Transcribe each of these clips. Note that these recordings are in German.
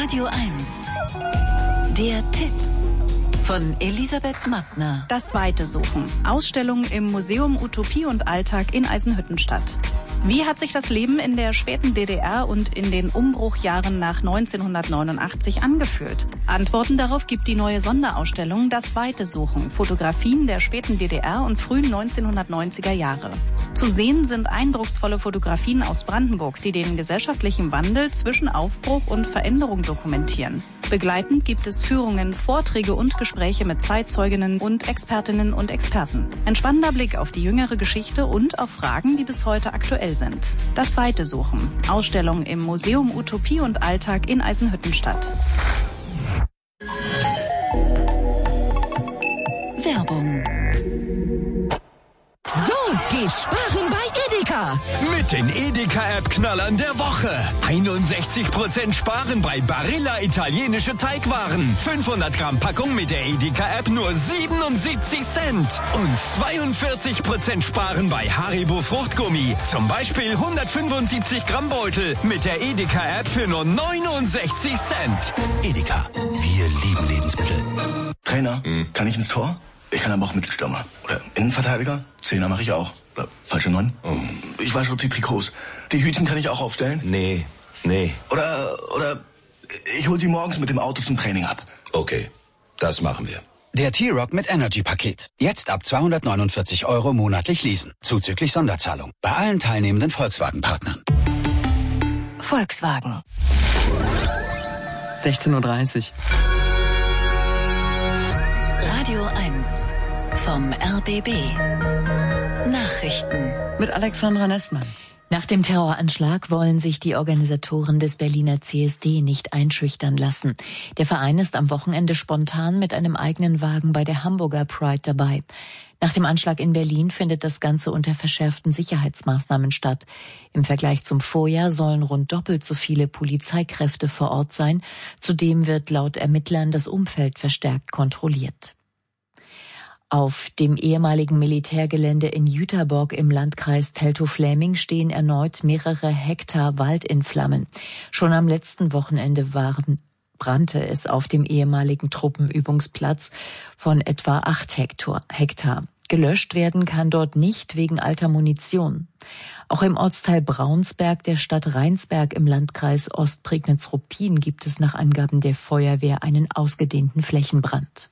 Radio 1. Der Tipp von Elisabeth Mattner. Das Weite suchen. Ausstellung im Museum Utopie und Alltag in Eisenhüttenstadt. Wie hat sich das Leben in der späten DDR und in den Umbruchjahren nach 1989 angefühlt? Antworten darauf gibt die neue Sonderausstellung Das Weite suchen. Fotografien der späten DDR und frühen 1990er Jahre. Zu sehen sind eindrucksvolle Fotografien aus Brandenburg, die den gesellschaftlichen Wandel zwischen Aufbruch und Veränderung dokumentieren. Begleitend gibt es Führungen, Vorträge und Gespräche mit Zeitzeuginnen und Expertinnen und Experten. Ein spannender Blick auf die jüngere Geschichte und auf Fragen, die bis heute aktuell sind. Das Weite suchen. Ausstellung im Museum Utopie und Alltag in Eisenhüttenstadt. Werbung. So geht sparen bei Edeka. Mit den Edeka-App-Knallern der Woche. 61% sparen bei Barilla italienische Teigwaren. 500 Gramm Packung mit der Edeka-App nur 77 Cent. Und 42% sparen bei Haribo Fruchtgummi. Zum Beispiel 175 Gramm Beutel mit der Edeka-App für nur 69 Cent. Edeka, wir lieben Lebensmittel. Trainer, kann ich ins Tor? Ich kann aber auch Mittelstürmer. Oder Innenverteidiger? Zehner mache ich auch. Oder falsche 9. Ich wasche auch die Trikots. Die Hütchen kann ich auch aufstellen? Nee. Oder ich hol sie morgens mit dem Auto zum Training ab. Okay, das machen wir. Der T-Rock mit Energy-Paket. Jetzt ab 249 € monatlich leasen. Zuzüglich Sonderzahlung. Bei allen teilnehmenden Volkswagen-Partnern. Volkswagen. 16:30 Uhr. Radio 1 vom RBB. Nachrichten. Mit Alexandra Nessmann. Nach dem Terroranschlag wollen sich die Organisatoren des Berliner CSD nicht einschüchtern lassen. Der Verein ist am Wochenende spontan mit einem eigenen Wagen bei der Hamburger Pride dabei. Nach dem Anschlag in Berlin findet das Ganze unter verschärften Sicherheitsmaßnahmen statt. Im Vergleich zum Vorjahr sollen rund doppelt so viele Polizeikräfte vor Ort sein. Zudem wird laut Ermittlern das Umfeld verstärkt kontrolliert. Auf dem ehemaligen Militärgelände in Jüterbock im Landkreis Teltow-Fläming stehen erneut mehrere Hektar Wald in Flammen. Schon am letzten Wochenende brannte es auf dem ehemaligen Truppenübungsplatz von etwa 8 Hektar. Gelöscht werden kann dort nicht wegen alter Munition. Auch im Ortsteil Braunsberg der Stadt Rheinsberg im Landkreis Ostprignitz-Ruppin gibt es nach Angaben der Feuerwehr einen ausgedehnten Flächenbrand.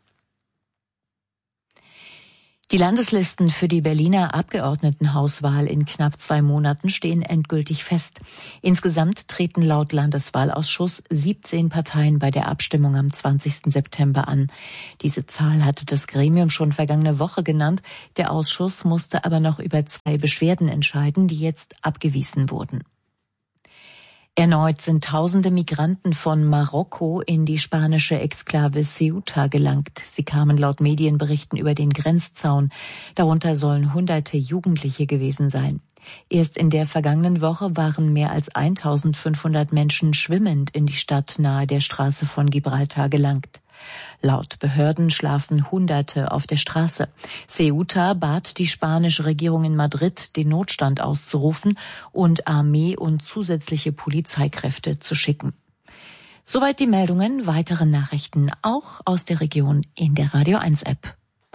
Die Landeslisten für die Berliner Abgeordnetenhauswahl in knapp 2 Monaten stehen endgültig fest. Insgesamt treten laut Landeswahlausschuss 17 Parteien bei der Abstimmung am 20. September an. Diese Zahl hatte das Gremium schon vergangene Woche genannt. Der Ausschuss musste aber noch über 2 Beschwerden entscheiden, die jetzt abgewiesen wurden. Erneut sind tausende Migranten von Marokko in die spanische Exklave Ceuta gelangt. Sie kamen laut Medienberichten über den Grenzzaun. Darunter sollen Hunderte Jugendliche gewesen sein. Erst in der vergangenen Woche waren mehr als 1500 Menschen schwimmend in die Stadt nahe der Straße von Gibraltar gelangt. Laut Behörden schlafen Hunderte auf der Straße. Ceuta bat die spanische Regierung in Madrid, den Notstand auszurufen und Armee und zusätzliche Polizeikräfte zu schicken. Soweit die Meldungen. Weitere Nachrichten auch aus der Region in der Radio 1 App.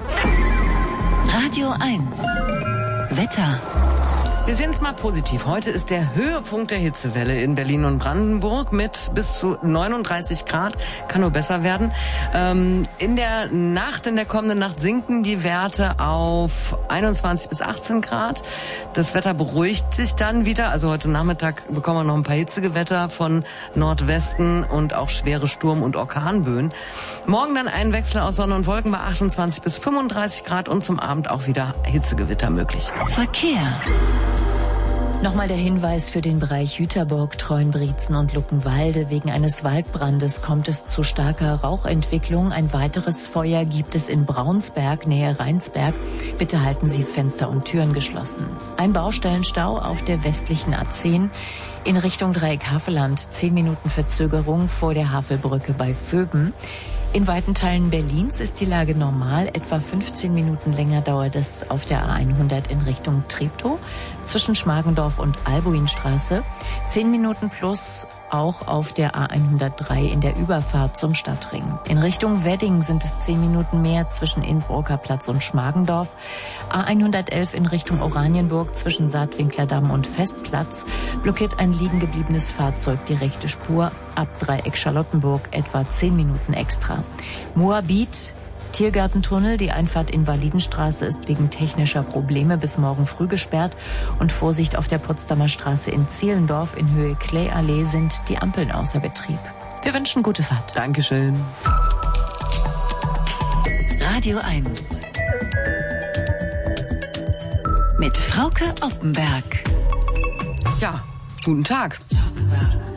Radio 1. Wetter. Wir sehen es mal positiv. Heute ist der Höhepunkt der Hitzewelle in Berlin und Brandenburg mit bis zu 39 Grad. Kann nur besser werden. In der kommenden Nacht sinken die Werte auf 21 bis 18 Grad. Das Wetter beruhigt sich dann wieder. Also heute Nachmittag bekommen wir noch ein paar Hitzegewitter von Nordwesten und auch schwere Sturm- und Orkanböen. Morgen dann ein Wechsel aus Sonne und Wolken bei 28 bis 35 Grad und zum Abend auch wieder Hitzegewitter möglich. Verkehr. Nochmal der Hinweis für den Bereich Jüterbock, Treuenbrietzen und Luckenwalde. Wegen eines Waldbrandes kommt es zu starker Rauchentwicklung. Ein weiteres Feuer gibt es in Braunsberg, Nähe Rheinsberg. Bitte halten Sie Fenster und Türen geschlossen. Ein Baustellenstau auf der westlichen A10 in Richtung Dreieck Havelland. 10 Minuten Verzögerung vor der Havelbrücke bei Vöben. In weiten Teilen Berlins ist die Lage normal. Etwa 15 Minuten länger dauert es auf der A100 in Richtung Treptow zwischen Schmargendorf und Albuinstraße. 10 Minuten plus auch auf der A103 in der Überfahrt zum Stadtring. In Richtung Wedding sind es 10 Minuten mehr zwischen Innsbrucker Platz und Schmargendorf. A111 in Richtung Oranienburg zwischen Saatwinklerdamm und Festplatz blockiert ein liegen gebliebenes Fahrzeug die rechte Spur. Ab Dreieck Charlottenburg etwa 10 Minuten extra. Moabit, Tiergartentunnel, die Einfahrt Invalidenstraße ist wegen technischer Probleme bis morgen früh gesperrt. Und Vorsicht auf der Potsdamer Straße in Zehlendorf in Höhe Klee-Allee sind die Ampeln außer Betrieb. Wir wünschen gute Fahrt. Dankeschön. Radio 1 mit Frauke Oppenberg. Ja, guten Tag. Talk about